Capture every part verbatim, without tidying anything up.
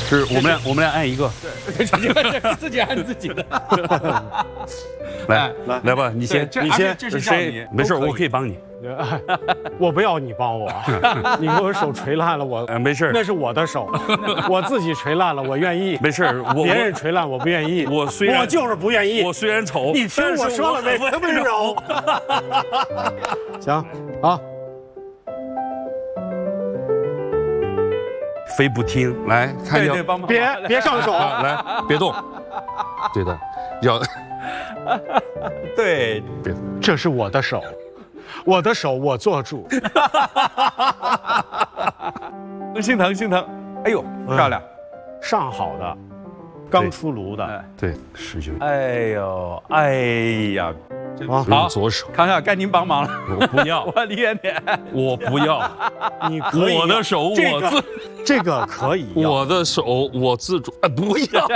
是我们俩，我们俩按一个。 对，自己按自己的。 来来来吧，你先， 你先。这是谁？ 没事，我可以帮你。 我不要你帮我，你给我手锤烂了，我呃没事， 那是我的手，我自己锤烂了，我愿意。 没事，我别人锤烂我不愿意。 我虽然我就是不愿意。 我虽然丑， 你听我说了没？温柔。行，好。 非不听，来看要别别上手， 来别动。对的，要对， 别， 这是我的手。我的手我做主， 心疼心疼，哎呦漂亮， 上好的，刚出炉的， 对，十九。 哎呦哎呀， 好，左手， 康校该您帮忙了， 我不要， 我离远点， 我不要， 你可以， 我的手我自， 这个可以， 我的手我自主，哎，不要。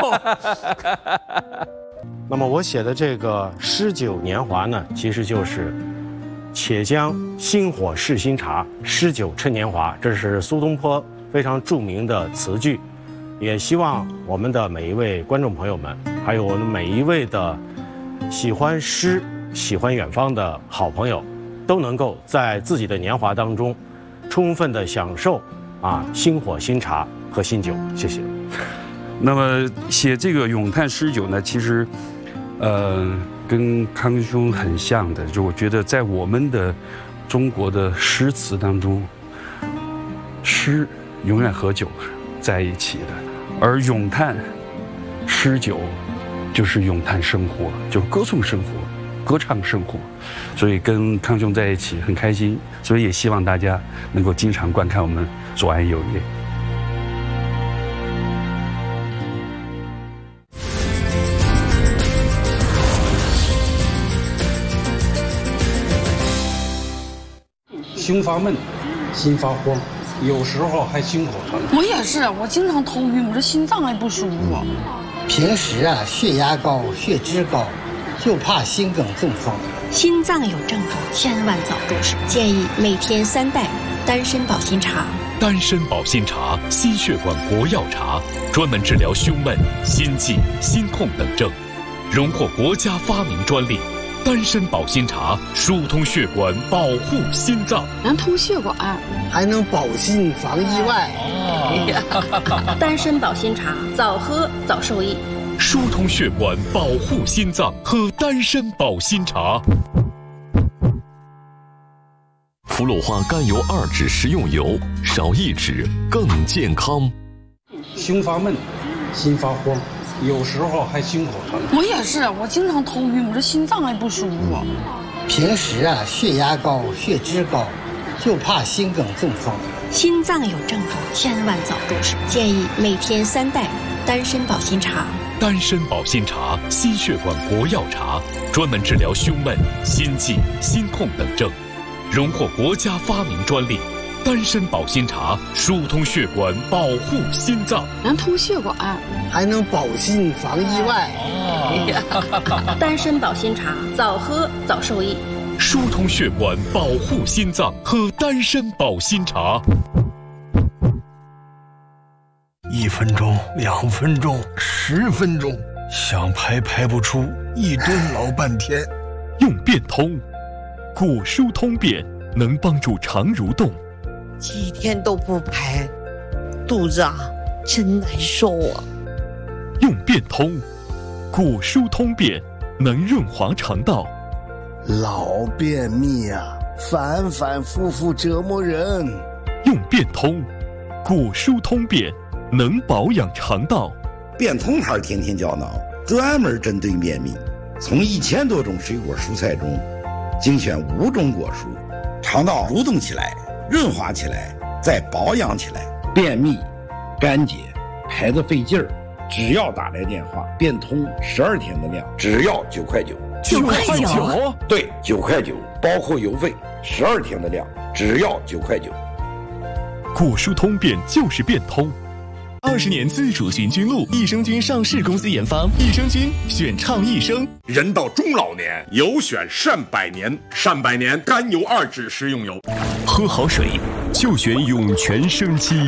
那么我写的这个诗酒年华呢，其实就是且将新火试新茶，诗酒趁年华，这是苏东坡非常著名的词句。也希望我们的每一位观众朋友们，还有我们每一位的喜欢诗、喜欢远方的好朋友，都能够在自己的年华当中，充分的享受啊新火、新茶和新酒。谢谢。 那么写这个咏叹诗酒呢，其实，呃，跟康兄很像的，就我觉得在我们的中国的诗词当中，诗永远和酒在一起的，而咏叹诗酒就是咏叹生活，就是歌颂生活，歌唱生活。所以跟康兄在一起很开心，所以也希望大家能够经常观看我们左岸有约。 胸发闷，心发慌，有时候还心口疼。 我也是，我经常头晕，我这心脏还不舒服。 平时啊，血压高、血脂高，就怕心梗中风。 心脏有症状，千万早重视。建议每天三袋丹参保心茶。 丹参保心茶，心血管国药茶，专门治疗胸闷、心悸、心痛等症，荣获国家发明专利。丹参保心茶疏通血管，保护心脏， 能通血管， 还能保心防意外。 哦、丹参保心茶，早喝早受益。 疏通血管，保护心脏，喝丹参保心茶。 福禄花甘油二酯食用油，少一酯更健康。 胸发闷，心发慌，有时候还心口疼。 我也是，我经常头晕，我这心脏还不舒服。 平时啊，血压高、血脂高，就怕心梗中风。 心脏有症状，千万早重视。建议每天三袋丹参保心茶。 丹参保心茶，心血管国药茶，专门治疗胸闷、心悸、心痛等症，荣获国家发明专利。丹参保心茶疏通血管，保护心脏， 能通血管， 还能保心防意外。 哦、丹参保心茶，早喝早受益。 疏通血管，保护心脏，喝丹参保心茶。 一分钟，两分钟，十分钟，想排排不出，一蹲老半天。 用便通，果疏通便，能帮助肠蠕动。 几天都不排，肚子啊真难受啊。 用便通，果疏通便，能润滑肠道。 老便秘啊，反反复复折磨人。 用便通，果疏通便，能保养肠道。 便通牌天天胶囊专门针对便秘，从一千多种水果蔬菜中精选五种果蔬，肠道蠕动起来，润滑起来，再保养起来。便秘、干结、排得费劲儿，只要打来电话，便通十二天的量，只要九块九。 九块九？ 对，九块九，包括邮费，十二天的量，只要九块九。 果疏通便就是便通。 二十年自主寻菌露，益生菌上市公司研发，益生菌选倡益生。 人到中老年，有选善百年，善百年甘油二酯食用油。 喝好水就选涌泉生机。